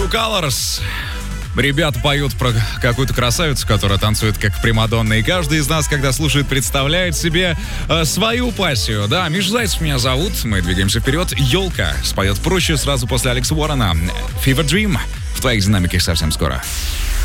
True Colors. Ребята поют про какую-то красавицу, которая танцует как примадонна. И каждый из нас, когда слушает, представляет себе свою пассию. Да, Миша Зайцев меня зовут. Мы двигаемся вперед. Ёлка споет проще сразу после Алекса Уоррена. Fever Dream в твоих динамиках совсем скоро.